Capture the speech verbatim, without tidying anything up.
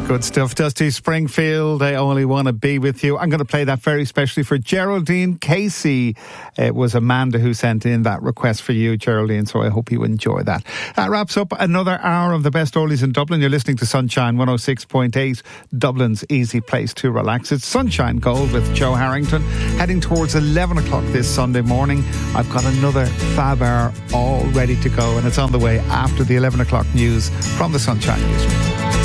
Good stuff. Dusty Springfield, I Only Want to Be With You. I'm going to play that very specially for Geraldine Casey. It was Amanda who sent in that request for you, Geraldine, so I hope you enjoy that. That wraps up another hour of the best oldies in Dublin. You're listening to Sunshine one oh six point eight, Dublin's easy place to relax. It's Sunshine Gold with Joe Harrington. Heading towards eleven o'clock this Sunday morning. I've got another fab hour all ready to go, and it's on the way after the eleven o'clock news from the Sunshine Newsroom.